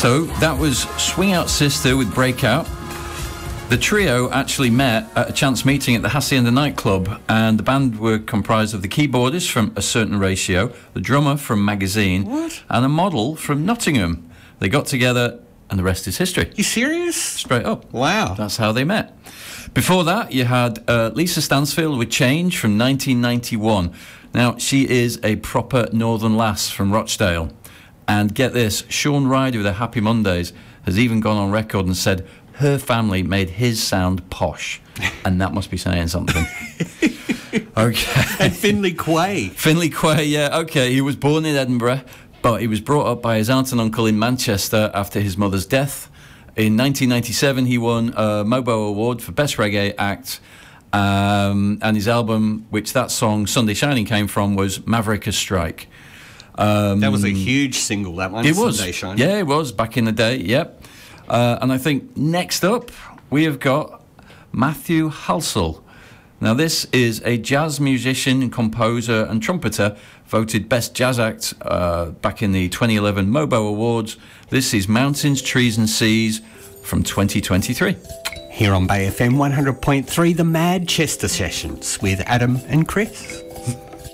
So that was Swing Out Sister with Breakout. The trio actually met at a chance meeting at the Hacienda nightclub, and the band were comprised of the keyboardist from A Certain Ratio, the drummer from Magazine, and a model from Nottingham. They got together, and the rest is history. You serious? Straight up. Wow. That's how they met. Before that, you had Lisa Stansfield with Change from 1991. Now, she is a proper northern lass from Rochdale. And get this, Sean Ryder with the Happy Mondays has even gone on record and said her family made his sound posh. And that must be saying something. Okay. And Finlay Quay. Finlay Quay, yeah, okay. He was born in Edinburgh, but he was brought up by his aunt and uncle in Manchester after his mother's death. In 1997, he won a Mobo Award for Best Reggae Act. And his album, which that song, Sunday Shining, came from, was Maverick Strike. That was a huge single, that one. It was. Sunday Shining. Yeah, it was, back in the day, yep. And I think next up, we have got Matthew Halsall. Now, this is a jazz musician, composer and trumpeter, voted Best Jazz Act back in the 2011 Mobo Awards. This is Mountains, Trees and Seas from 2023. Here on Bay FM 100.3, the Manchester Sessions with Adam and Chris.